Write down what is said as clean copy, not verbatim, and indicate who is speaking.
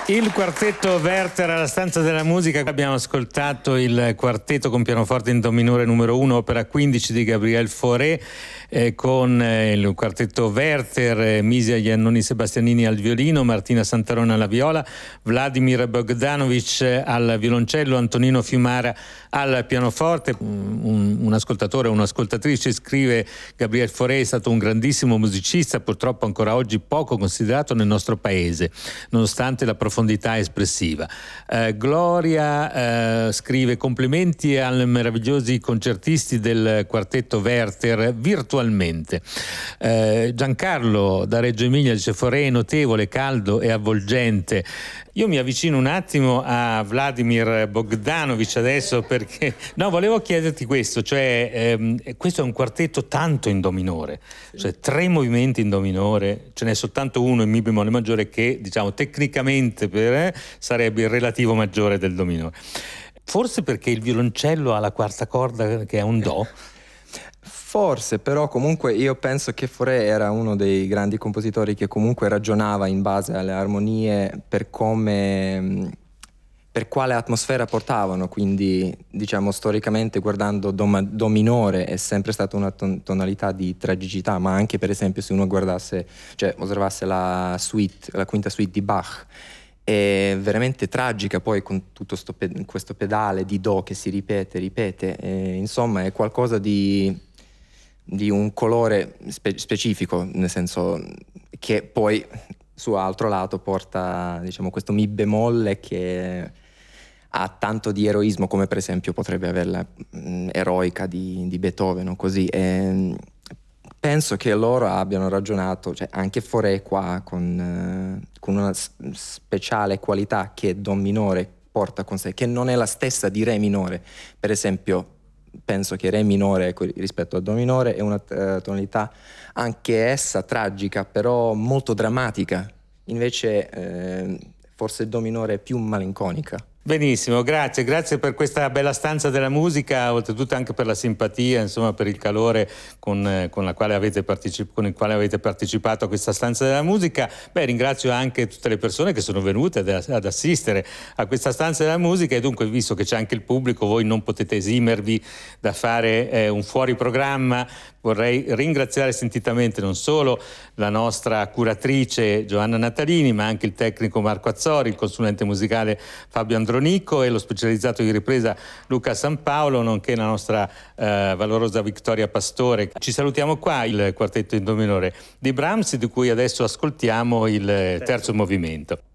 Speaker 1: Il quartetto Werther alla stanza della musica. Abbiamo ascoltato il quartetto con pianoforte in do minore numero 1, opera 15 di Gabriel Fauré, con il quartetto Werther, Misia Iannoni Sebastianini al violino, Martina Santarone alla viola, Vladimir Bogdanovic al violoncello, Antonino Fiumara al pianoforte. Un ascoltatore o un'ascoltatrice scrive: Gabriel Fauré è stato un grandissimo musicista, purtroppo ancora oggi poco considerato nel nostro paese, nonostante la profondità espressiva. Gloria scrive: complimenti ai meravigliosi concertisti del quartetto Werther virtualmente. Giancarlo da Reggio Emilia dice: Fauré è notevole, caldo e avvolgente. Io mi avvicino un attimo a Vladimir Bogdanovic adesso, perché volevo chiederti questo, cioè questo è un quartetto tanto in do minore, cioè 3 movimenti in do minore, ce n'è soltanto uno in mi bemolle maggiore che, diciamo, tecnicamente sarebbe il relativo maggiore del do minore. Forse perché il violoncello ha la quarta corda che è un do?
Speaker 2: Forse, però comunque io penso che Fauré era uno dei grandi compositori che comunque ragionava in base alle armonie per quale atmosfera portavano, quindi diciamo storicamente guardando do minore è sempre stata una tonalità di tragicità, ma anche per esempio se uno osservasse la quinta suite di Bach, è veramente tragica, poi con tutto questo pedale di do che si ripete, insomma è qualcosa di un colore specifico, nel senso che poi su altro lato porta, diciamo, questo mi bemolle che ha tanto di eroismo, come per esempio potrebbe avere la eroica di Beethoven o così. E penso che loro abbiano ragionato, cioè anche Fauré qua con una speciale qualità che do minore porta con sé, che non è la stessa di re minore. Per esempio penso che re minore rispetto a do minore è una tonalità anche essa tragica, però molto drammatica, invece forse il do minore è più malinconica.
Speaker 1: Benissimo, grazie per questa bella stanza della musica, oltretutto anche per la simpatia, insomma, per il calore con il quale avete partecipato a questa stanza della musica. Ringrazio anche tutte le persone che sono venute ad assistere a questa stanza della musica, e dunque, visto che c'è anche il pubblico, voi non potete esimervi da fare un fuori programma. Vorrei ringraziare sentitamente non solo la nostra curatrice Giovanna Natalini, ma anche il tecnico Marco Azzori, il consulente musicale Fabio Andronico e lo specializzato di ripresa Luca San Paolo, nonché la nostra valorosa Vittoria Pastore. Ci salutiamo qua, il quartetto in do minore di Brahms, di cui adesso ascoltiamo il terzo movimento.